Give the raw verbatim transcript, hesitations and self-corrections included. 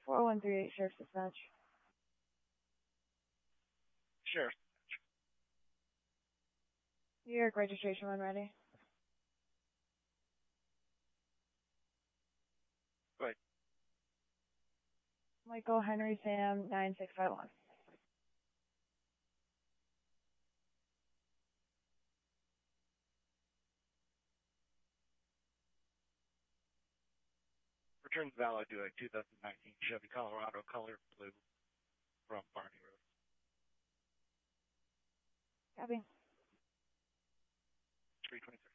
four one three eight, Sheriff's Dispatch. Sheriff. New York registration when ready. Go ahead. Michael Henry Sam nine six five one. Returns valid to a two thousand nineteen Chevy Colorado color blue from Barney Road. Copy. three twenty-six.